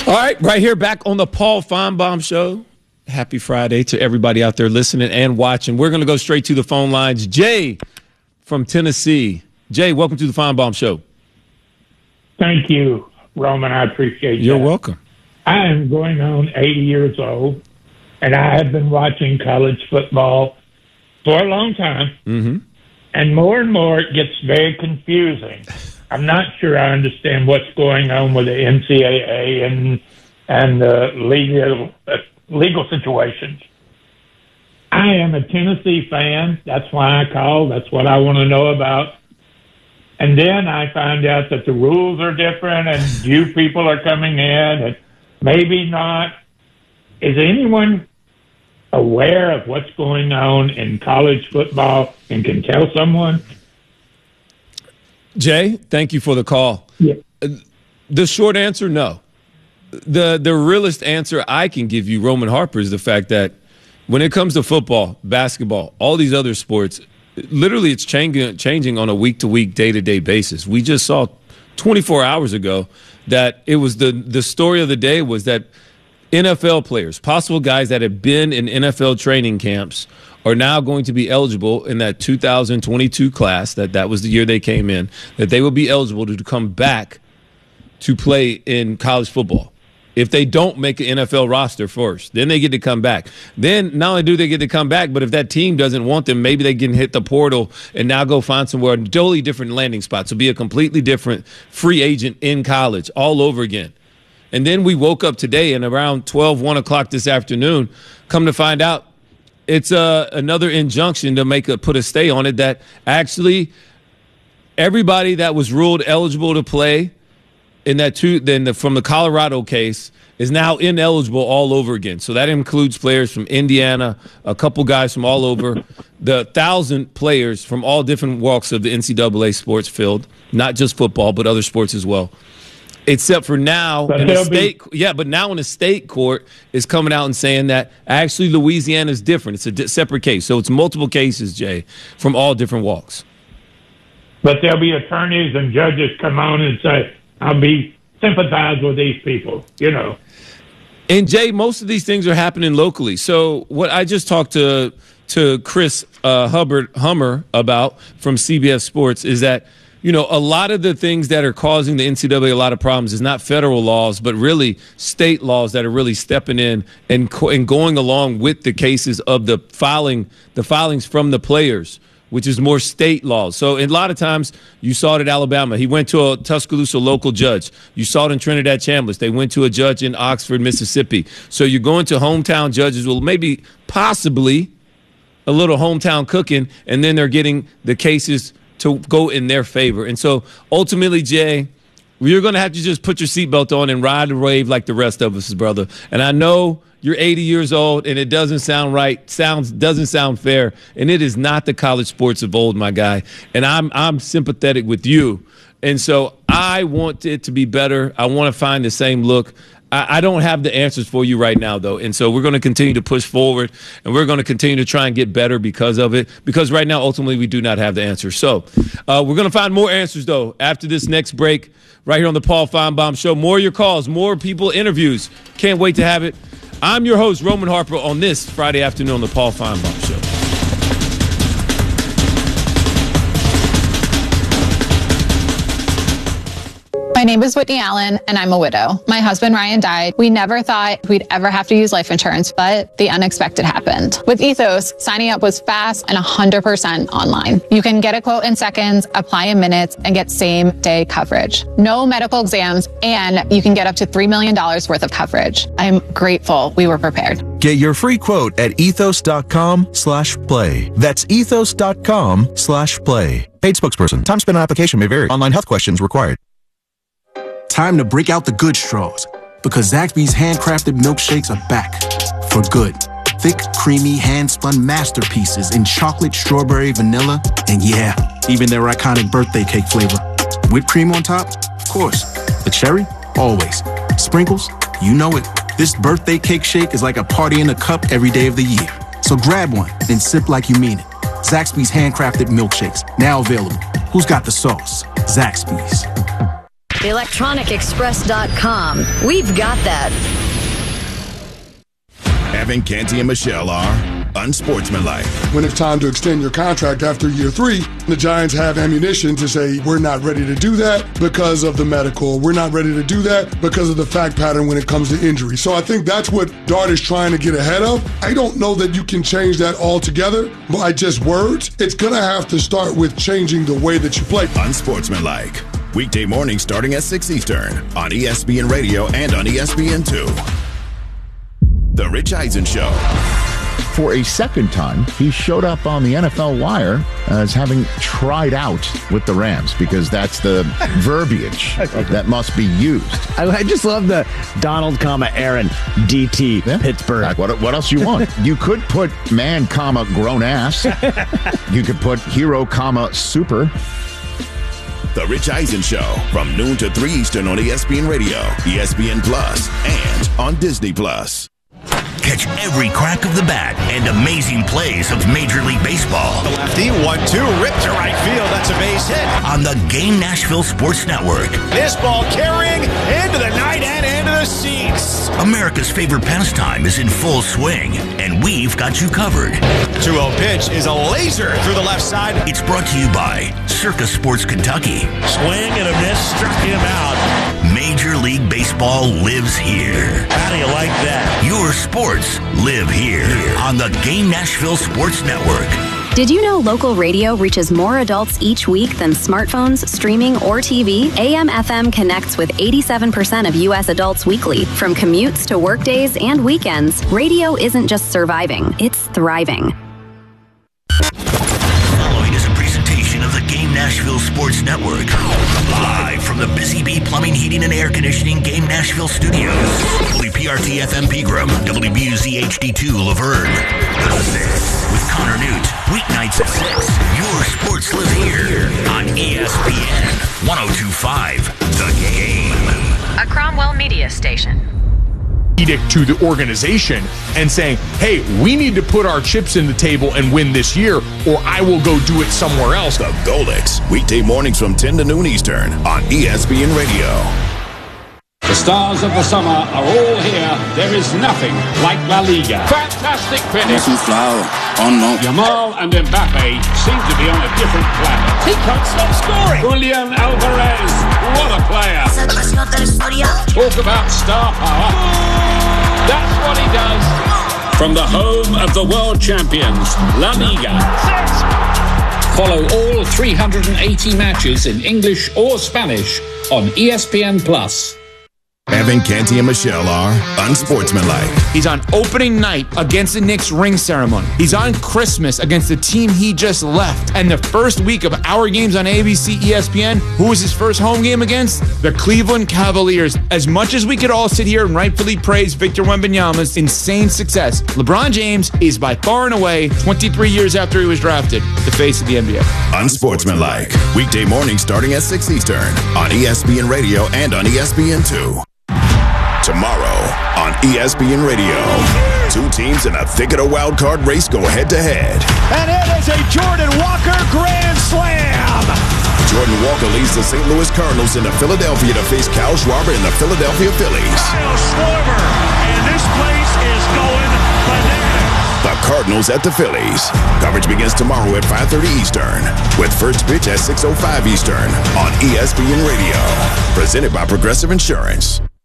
All right here back on the Paul Finebaum Show. Happy Friday to everybody out there listening and watching. We're going to go straight to the phone lines. Jay from Tennessee. Jay, welcome to the Finebaum Show. Thank you, Roman. I appreciate it. You're welcome. I am going on 80 years old, and I have been watching college football for a long time. Mm-hmm. And more it gets very confusing. I'm not sure I understand what's going on with the NCAA and legal situations. I am a Tennessee fan. That's why I call. That's what I want to know about. And then I find out that the rules are different and new people are coming in and maybe not. Is anyone aware of what's going on in college football and can tell someone? Jay, thank you for the call. Yeah. The short answer, no. The realest answer I can give you, Roman Harper, is the fact that when it comes to football, basketball, all these other sports, literally it's changing on a week-to-week, day-to-day basis. We just saw 24 hours ago that it was the story of the day was that NFL players, possible guys that have been in NFL training camps, are now going to be eligible in that 2022 class, that was the year they came in, that they will be eligible to come back to play in college football. If they don't make an NFL roster first, then they get to come back. Then not only do they get to come back, but if that team doesn't want them, maybe they can hit the portal and now go find somewhere, a totally different landing spot. So be a completely different free agent in college all over again. And then we woke up today and around 1 o'clock this afternoon, come to find out it's another injunction to put a stay on it that actually everybody that was ruled eligible to play in that from the Colorado case is now ineligible all over again. So that includes players from Indiana, a couple guys from all over, the 1,000 players from all different walks of the NCAA sports field, not just football, but other sports as well. Except for now, but now in a state court is coming out and saying that actually Louisiana is different. It's a separate case. So it's multiple cases, Jay, from all different walks. But there'll be attorneys and judges come on and say, I'll be sympathize with these people, you know. And, Jay, most of these things are happening locally. So what I just talked to Chris Hummer about from CBS Sports is that, you know, a lot of the things that are causing the NCAA a lot of problems is not federal laws, but really state laws that are really stepping in and going along with the cases of the filings from the players, which is more state laws. So a lot of times you saw it at Alabama. He went to a Tuscaloosa local judge. You saw it in Trinidad Chambliss. They went to a judge in Oxford, Mississippi. So you're going to hometown judges, well, maybe possibly a little hometown cooking, and then they're getting the cases to go in their favor. And so ultimately, Jay, you're going to have to just put your seatbelt on and ride the wave like the rest of us, brother. And I know you're 80 years old, and it doesn't sound right, doesn't sound fair, and it is not the college sports of old, my guy. And I'm sympathetic with you. And so I want it to be better. I want to find the same look. I don't have the answers for you right now, though. And so we're going to continue to push forward, and we're going to continue to try and get better because of it, because right now, ultimately, we do not have the answers. So we're going to find more answers, though, after this next break right here on the Paul Finebaum Show. More of your calls, more people interviews. Can't wait to have it. I'm your host, Roman Harper, on this Friday afternoon on the Paul Finebaum Show. My name is Whitney Allen, and I'm a widow. My husband, Ryan, died. We never thought we'd ever have to use life insurance, but the unexpected happened. With Ethos, signing up was fast and 100% online. You can get a quote in seconds, apply in minutes, and get same-day coverage. No medical exams, and you can get up to $3 million worth of coverage. I'm grateful we were prepared. Get your free quote at ethos.com/play. That's ethos.com/play. Paid spokesperson. Time spent on application may vary. Online health questions required. Time to break out the good straws, because Zaxby's handcrafted milkshakes are back for good. Thick, creamy, hand-spun masterpieces in chocolate, strawberry, vanilla, and yeah, even their iconic birthday cake flavor. Whipped cream on top? Of course. The cherry? Always. Sprinkles? You know it. This birthday cake shake is like a party in a cup every day of the year. So grab one, then sip like you mean it. Zaxby's handcrafted milkshakes, now available. Who's got the sauce? Zaxby's. ElectronicExpress.com. We've got that. Evan, Canty, and Michelle are unsportsmanlike. When it's time to extend your contract after year 3, the Giants have ammunition to say, we're not ready to do that because of the medical. We're not ready to do that because of the fact pattern when it comes to injury. So I think that's what Dart is trying to get ahead of. I don't know that you can change that altogether by just words. It's going to have to start with changing the way that you play. Unsportsmanlike. Weekday morning starting at 6 Eastern on ESPN Radio and on ESPN2. The Rich Eisen Show. For a second time, he showed up on the NFL Wire as having tried out with the Rams, because that's the verbiage that must be used. I just love the Donald, Aaron, DT, Pittsburgh. What else you want? You could put man, grown ass. You could put hero, super. The Rich Eisen Show from noon to 3 Eastern on ESPN Radio, ESPN Plus, and on Disney Plus. Catch every crack of the bat and amazing plays of Major League Baseball. The lefty, 1-2, ripped to right field. That's a base hit. On the Game Nashville Sports Network. This ball carrying into the night and into the seats. America's favorite pastime is in full swing, and we've got you covered. 2-0 pitch is a laser through the left side. It's brought to you by Circa Sports Kentucky. Swing and a miss, struck him out. Major League Baseball lives here. How do you like that? Your sports live here on the Game Nashville Sports Network. Did you know local radio reaches more adults each week than smartphones, streaming, or TV? AM/FM connects with 87% of U.S. adults weekly. From commutes to workdays and weekends, radio isn't just surviving, it's thriving. Following is a presentation of the Game Nashville Sports Network. Live from the Busy Bee Plumbing, Heating, and Air Conditioning Game Nashville Studios. WPRT FM Pegram, WBUZ HD2 Laverne. With Connor Newt, weeknights at 6. Your sports live here on ESPN 102.5 The Game. A Cromwell Media Station. Edict to the organization and saying, hey, we need to put our chips in the table and win this year, or I will go do it somewhere else. The Golix, weekday mornings from 10 to noon Eastern on ESPN Radio. The stars of the summer are all here. There is nothing like La Liga. Fantastic finish. Yamal and Mbappe seem to be on a different planet. He can't stop scoring. Julian Alvarez, what a player. Talk about star power. That's what he does. From the home of the world champions, La Liga. Follow all 380 matches in English or Spanish on ESPN Plus. Evan, Canty, and Michelle are unsportsmanlike. He's on opening night against the Knicks ring ceremony. He's on Christmas against the team he just left. And the first week of our games on ABC ESPN, who was his first home game against? The Cleveland Cavaliers. As much as we could all sit here and rightfully praise Victor Wembanyama's insane success, LeBron James is by far and away, 23 years after he was drafted, the face of the NBA. Unsportsmanlike. Weekday morning starting at 6 Eastern on ESPN Radio and on ESPN2. Tomorrow on ESPN Radio, two teams in a thick of the wild card race go head-to-head. And it is a Jordan Walker grand slam. Jordan Walker leads the St. Louis Cardinals into Philadelphia to face Kyle Schwarber and the Philadelphia Phillies. Kyle Schwarber, and this place is going bananas. The Cardinals at the Phillies. Coverage begins tomorrow at 5:30 Eastern, with first pitch at 6:05 Eastern on ESPN Radio. Presented by Progressive Insurance.